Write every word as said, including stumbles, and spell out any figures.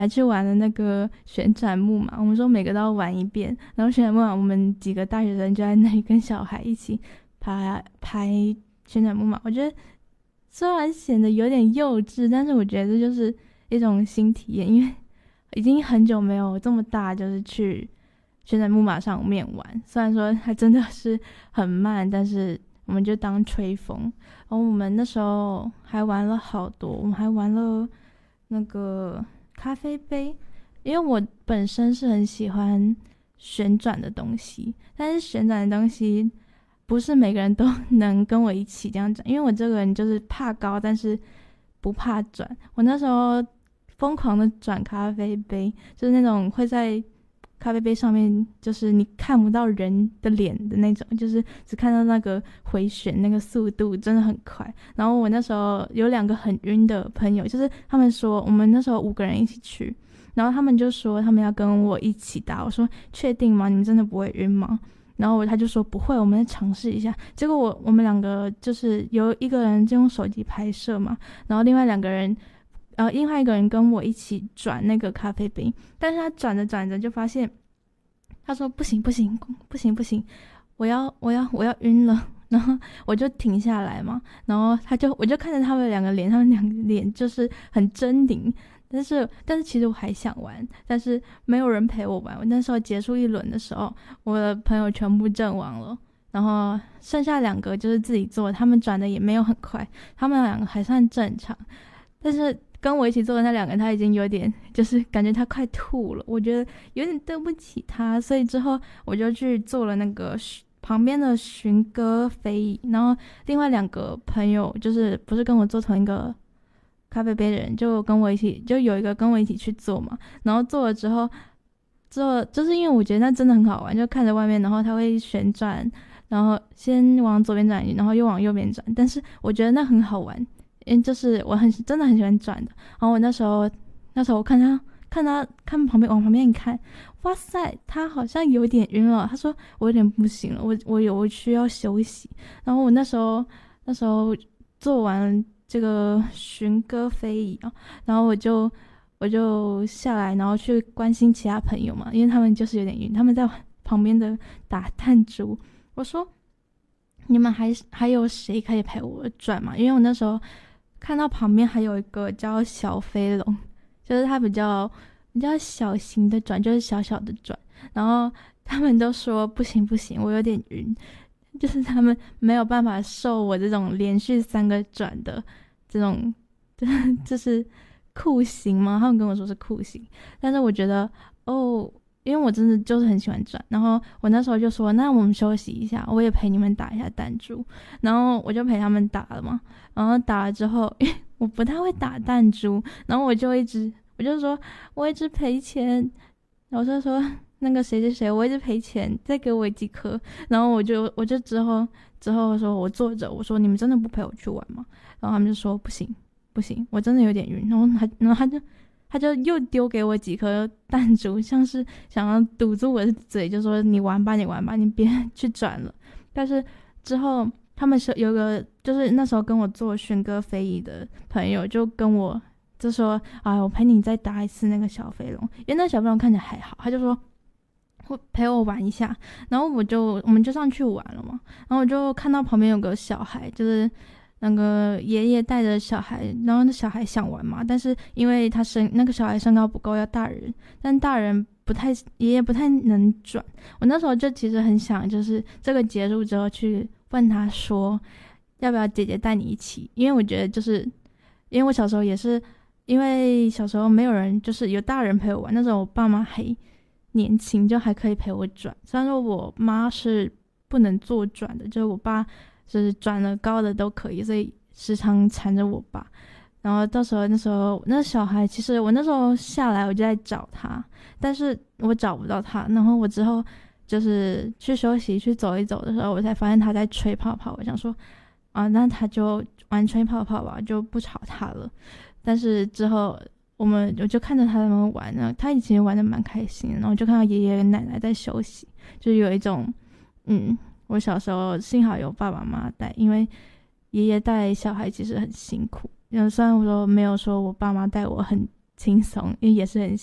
还去玩了那个旋转木马，我们说每个都要玩一遍。然后旋转木马，我们几个大学生就在那里跟小孩一起拍拍旋转木马。我觉得虽然显得有点幼稚，但是我觉得这就是一种新体验，因为已经很久没有这么大，就是去旋转木马上面玩。虽然说它真的是很慢，但是我们就当吹风。然后我们那时候还玩了好多，我们还玩了那个咖啡杯，因为我本身是很喜欢旋转的东西，但是旋转的东西不是每个人都能跟我一起这样转，因为我这个人就是怕高，但是不怕转。我那时候疯狂的转咖啡杯，就是那种会在咖啡杯上面，就是你看不到人的脸的那种，就是只看到那个回旋那个速度真的很快。然后我那时候有两个很晕的朋友，就是他们说我们那时候五个人一起去，然后他们就说他们要跟我一起打，我说确定吗？你们真的不会晕吗？然后他就说不会，我们再尝试一下。结果我我们两个就是有一个人就用手机拍摄嘛，然后另外两个人呃，另外一个人跟我一起转那个咖啡杯，但是他转着转着就发现，他说不行不行不行不行，我要我要我要晕了，然后我就停下来嘛，然后他就我就看着他们两个脸，他们两个脸就是很狰狞，但是但是其实我还想玩，但是没有人陪我玩。我那时候结束一轮的时候，我的朋友全部阵亡了。然后剩下两个就是自己做，他们转的也没有很快，他们两个还算正常，但是跟我一起做的那两个他已经有点就是感觉他快吐了，我觉得有点对不起他，所以之后我就去做了那个旁边的寻歌非议。然后另外两个朋友就是不是跟我做同一个咖啡杯的人，就跟我一起，就有一个跟我一起去做嘛。然后做了之后之后就是因为我觉得那真的很好玩，就看着外面，然后它会旋转，然后先往左边转，然后又往右边转，但是我觉得那很好玩，因为就是我很真的很喜欢转的。然后我那时候那时候我看他看他看旁边往旁边一看，哇塞，他好像有点晕了。他说我有点不行了，我我有我需要休息。然后我那时候那时候做完这个寻歌非议啊，然后我就我就下来，然后去关心其他朋友嘛，因为他们就是有点晕，他们在旁边的打弹珠。我说你们还还有谁可以陪我转吗？因为我那时候看到旁边还有一个叫小飞龙，就是它比较比较小型的转，就是小小的转。然后他们都说不行不行，我有点晕，就是他们没有办法受我这种连续三个转的这种，就是酷刑吗？他们跟我说是酷刑，但是我觉得哦。因为我真的就是很喜欢转，然后我那时候就说那我们休息一下，我也陪你们打一下弹珠。然后我就陪他们打了嘛，然后打了之后我不太会打弹珠，然后我就一直我就说我一直赔钱，老师说那个谁谁谁我一直赔钱，再给我几颗。然后我就我就之后之后说我坐着，我说你们真的不陪我去玩吗？然后他们就说不行不行，我真的有点晕。然后他然后他就他就又丢给我几颗弹珠，像是想要堵住我的嘴，就说你玩吧你玩吧，你别去转了。但是之后他们是有个就是那时候跟我做寻歌非议的朋友就跟我就说啊，我陪你再打一次那个小飞龙，因为那小飞龙看起来还好，他就说会陪我玩一下。然后我就我们就上去玩了嘛，然后我就看到旁边有个小孩，就是那个爷爷带着小孩，然后那小孩想玩嘛，但是因为他身那个小孩身高不够，要大人，但大人不太爷爷不太能转。我那时候就其实很想，就是这个结束之后去问他说，要不要姐姐带你一起？因为我觉得就是因为我小时候也是，因为小时候没有人，就是有大人陪我玩，那时候我爸妈还年轻，就还可以陪我转。虽然说我妈是不能做转的，就是我爸就是转了高的都可以，所以时常缠着我爸。然后到时候那时候那小孩，其实我那时候下来我就在找他，但是我找不到他。然后我之后就是去休息去走一走的时候，我才发现他在吹泡泡。我想说啊，那他就玩吹泡泡吧，就不吵他了。但是之后我们我就看着他们玩，然后他以前玩的蛮开心的，然后就看到爷爷跟奶奶在休息，就有一种嗯。我小时候幸好有爸爸妈妈带，因为爷爷带小孩其实很辛苦。虽然我说没有说我爸妈带我很轻松，因为也是很